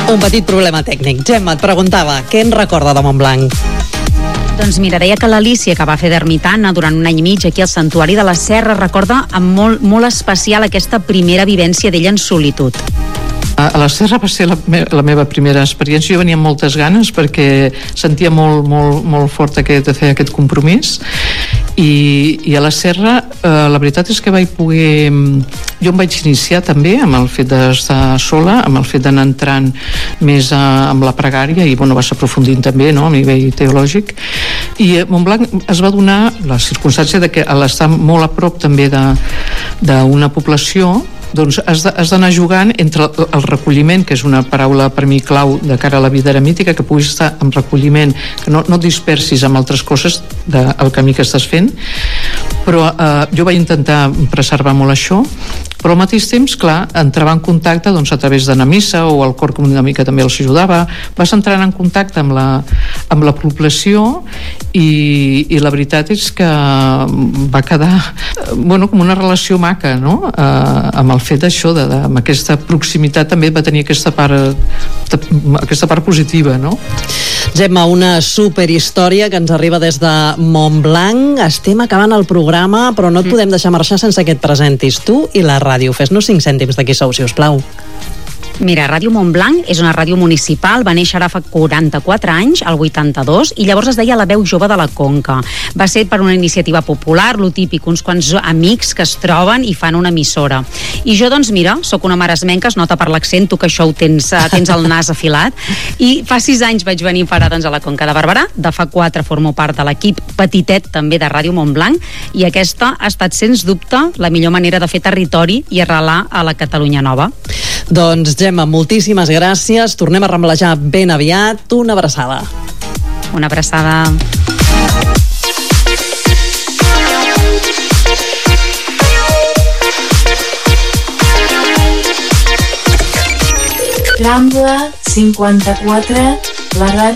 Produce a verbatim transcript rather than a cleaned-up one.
Un petit problema tècnic. Gemma, et preguntava, què en recorda de Montblanc? Doncs mira, deia que l'Alícia, que va fer d'ermitana durant un any i mig aquí al Santuari de la Serra, recorda amb molt, molt especial aquesta primera vivència d'ella en solitud. A la Serra va ser la, me la meva primera experiència. Jo venia amb moltes ganes perquè sentia molt, molt, molt fort aquest, de fer aquest compromís i, i a la Serra eh, la veritat és que vaig poder, jo em vaig iniciar també amb el fet d'estar sola, amb el fet d'anar entrant més a, amb la pregària i bueno, vas aprofundint també, no?, a nivell teològic, i Montblanc es va donar la circumstància de que a l'estar molt a prop també d'una població, doncs has d'anar jugant entre el recolliment, que és una paraula per mi clau de cara a la vida eremítica, que puguis estar en recolliment, que no, no et dispersis amb altres coses del camí que estàs fent, però eh, jo vaig intentar preservar molt això, però al mateix temps, clar, entrava en contacte doncs, a través d'anar a missa, o el cor com una mica també els ajudava, vas entrant en contacte amb la, amb la població i, i la veritat és que va quedar bueno, com una relació maca, no?, eh, amb el fet d'això, de, de, amb aquesta proximitat també va tenir aquesta part, aquesta part positiva, no? Gemma, una superhistòria que ens arriba des de Montblanc. Estem acabant el programa, però no et podem deixar marxar sense que et presentis tu i la ràdio. Fes-nos cinc cèntims de qui sou, si us plau. Mira, Ràdio Montblanc és una ràdio municipal, va néixer ara fa quaranta-quatre anys, al vuitanta-dos, i llavors es deia La Veu Jove de la Conca. Va ser per una iniciativa popular, lo típic, uns quants amics que es troben i fan una emissora. I jo, doncs, mira, sóc una maresmenca, es nota per l'accent, tu que això ho tens, tens el nas afilat, i fa sis anys vaig venir a parar doncs, a la Conca de Barberà, de fa quatre formo part de l'equip petitet també de Ràdio Montblanc, i aquesta ha estat, sens dubte, la millor manera de fer territori i arrelar a la Catalunya Nova. Doncs, Gemma, moltíssimes gràcies. Tornem a remblejar ben aviat. Una abraçada. Una abraçada. Rambla cinquanta-quatre, la ràdio